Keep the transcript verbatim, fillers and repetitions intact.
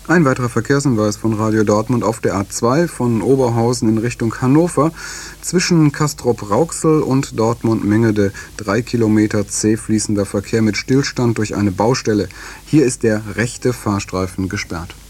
Ein weiterer Verkehrshinweis von Radio Dortmund auf der A zwei von Oberhausen in Richtung Hannover. Zwischen Castrop-Rauxel und Dortmund-Mengede drei Kilometer zäh fließender Verkehr mit Stillstand durch eine Baustelle. Hier ist der rechte Fahrstreifen gesperrt.